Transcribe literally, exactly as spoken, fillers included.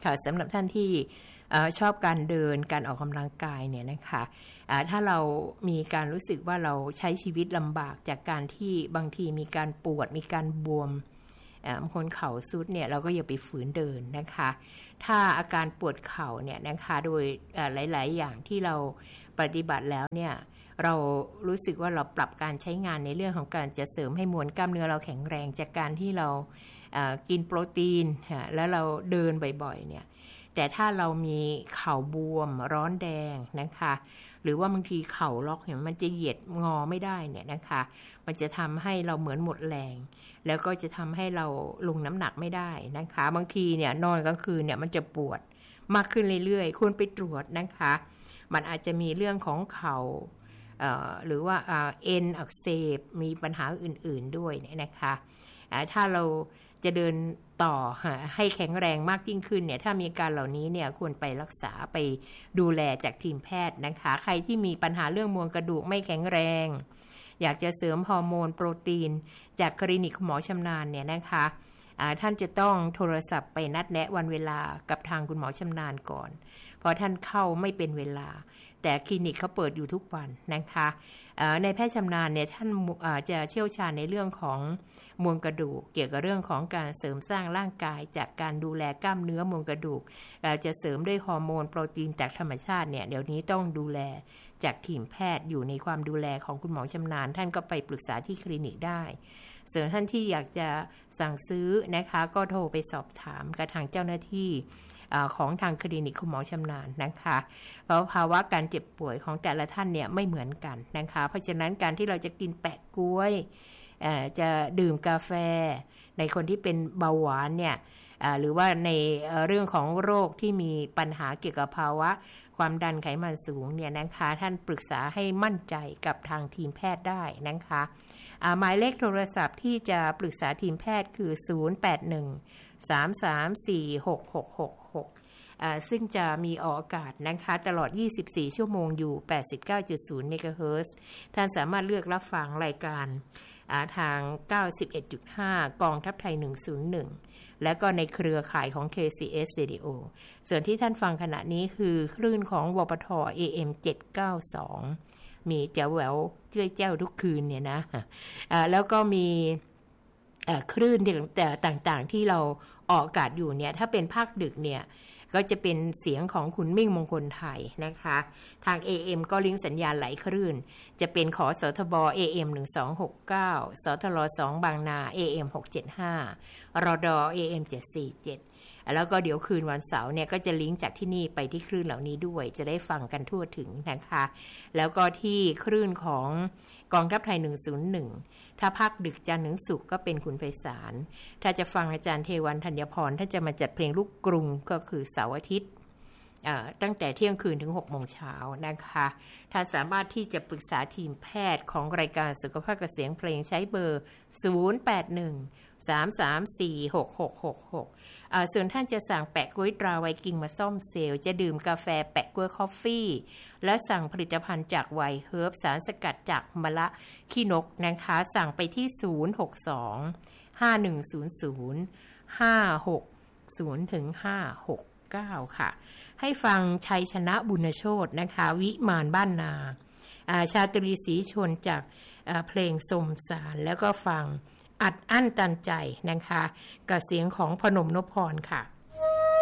ค่ะสำหรับท่านที่ชอบการเดินการออกกำลังกายเนี่ยนะคะถ้าเรามีการรู้สึกว่าเราใช้ชีวิตลำบากจากการที่บางทีมีการปวดมีการบวมบางคนเข่าซุดเนี่ยเราก็อย่าไปฝืนเดินนะคะถ้าอาการปวดเข่าเนี่ยนะคะโดยหลายๆอย่างที่เราปฏิบัติแล้วเนี่ยเรารู้สึกว่าเราปรับการใช้งานในเรื่องของการจะเสริมให้มวลกล้ามเนื้อเราแข็งแรงจากการที่เรากินโปรตีนแล้วเราเดินบ่อยๆเนี่ยแต่ถ้าเรามีเข่าบวมร้อนแดงนะคะหรือว่าบางทีเข่าล็อกเนี่ยมันจะเหยียดงอไม่ได้เนี่ยนะคะมันจะทำให้เราเหมือนหมดแรงแล้วก็จะทำให้เราลงน้ำหนักไม่ได้นะคะบางทีเนี่ยนอนกลางคืนเนี่ยมันจะปวดมากขึ้นเรื่อยๆควรไปตรวจนะคะมันอาจจะมีเรื่องของเข่าหรือว่าเอ็นอักเสบมีปัญหาอื่นๆด้วยเนี่ยนะคะถ้าเราจะเดินต่อให้แข็งแรงมากยิ่งขึ้นเนี่ยถ้ามีอาการเหล่านี้เนี่ยควรไปรักษาไปดูแลจากทีมแพทย์นะคะใครที่มีปัญหาเรื่องมวลกระดูกไม่แข็งแรงอยากจะเสริมฮอร์โมนโปรตีนจากคลินิกหมอชำนาญเนี่ยนะคะท่านจะต้องโทรศัพท์ไปนัดแนะวันเวลากับทางคุณหมอชำนาญก่อนเพราะท่านเข้าไม่เป็นเวลาแต่คลินิกเขาเปิดอยู่ทุกวันนะคะในแพทย์ชำนาญเนี่ยท่านจะเชี่ยวชาญในเรื่องของมวลกระดูกเกี่ยวกับเรื่องของการเสริมสร้างร่างกายจากการดูแลกล้ามเนื้อมวลกระดูกจะเสริมด้วยฮอร์โมนโปรตีนจากธรรมชาติเนี่ยเดี๋ยวนี้ต้องดูแลจากทีมแพทย์อยู่ในความดูแลของคุณหมอชำนาญท่านก็ไปปรึกษาที่คลินิกได้ส่วนท่านที่อยากจะสั่งซื้อนะคะก็โทรไปสอบถามกับทางเจ้าหน้าที่ของทางคลินิกคุณหมอชำนาญนะคะเพราะภาวะการเจ็บป่วยของแต่ละท่านเนี่ยไม่เหมือนกันนะคะเพราะฉะนั้นการที่เราจะกินแปะกล้วยจะดื่มกาแฟในคนที่เป็นเบาหวานเนี่ยหรือว่าในเรื่องของโรคที่มีปัญหาเกี่ยวกับภาวะความดันไขมันสูงเนี่ยนะคะท่านปรึกษาให้มั่นใจกับทางทีมแพทย์ได้นะคะหมายเลขโทรศัพท์ที่จะปรึกษาทีมแพทย์คือศูนย์ แปด หนึ่ง สาม สาม สี่ หก หก หก หกซึ่งจะมีออกอากาศนะคะตลอดยี่สิบสี่ชั่วโมงอยู่ แปดสิบเก้าจุดศูนย์ เมกะเฮิรตซ์ท่านสามารถเลือกรับฟังรายการทาง เก้าสิบเอ็ดจุดห้า กองทัพไทยหนึ่งศูนย์หนึ่งและก็ในเครือข่ายของ เค ซี เอส Radio ส่วนที่ท่านฟังขณะนี้คือคลื่นของวปท เอ เอ็ม เจ็ดเก้าสองมีแจ๋วแหววเจ้ยแจ้วทุกคืนเนี่ยนะแล้วก็มีคลื่นต่างๆที่เราออกอากาศอยู่เนี่ยถ้าเป็นภาคดึกเนี่ยก็จะเป็นเสียงของคุณมิ่งมงคลไทยนะคะทาง เอ เอ็ม ก็ลิงก์สัญญาณไหลคลื่นจะเป็นขอสทบ เอ เอ็ม หนึ่งสองหกเก้า สทรสองบางนา เอ เอ็ม หกเจ็ดห้า รด เอ เอ็ม เจ็ดสี่เจ็ดแล้วก็เดี๋ยวคืนวันเสาร์เนี่ยก็จะลิงก์จากที่นี่ไปที่คลื่นเหล่านี้ด้วยจะได้ฟังกันทั่วถึงนะคะแล้วก็ที่คลื่นของกองทัพไทยหนึ่งศูนย์หนึ่งถ้าภาคดึกจันทร์ถึงศุกร์ก็เป็นคุณไพศาลถ้าจะฟังอาจารย์เทวันธัญพรถ้าจะมาจัดเพลงลูกกรุงก็คือเสาร์อาทิตย์ตั้งแต่เที่ยงคืนถึงหกโมงเช้านะคะถ้าสามารถที่จะปรึกษาทีมแพทย์ของรายการสุขภาพกับเสียงเพลงใช้เบอร์ศูนย์ แปด หนึ่ง สาม สาม สี่ หก หก หก หกส่วนท่านจะสั่งแปะกล้วยตราไวกิ้งมาซ่อมเซลล์จะดื่มกาแฟแปะกล้วยคอฟฟี่และสั่งผลิตภัณฑ์จากไวเฮิร์บสารสกัดจากมะละขี้นกนะคะสั่งไปที่ศูนย์ หก สอง ห้า หนึ่ง ศูนย์ ศูนย์ ห้า หก ศูนย์ ถึง ห้า หก เก้าค่ะให้ฟังชัยชนะบุญโชตินะคะวิมานบ้านนาชาตรีศรีชนจากเพลงสมสารแล้วก็ฟังอัดอั้นตันใจนะคะกับเสียงของพนมนพพรค่ะ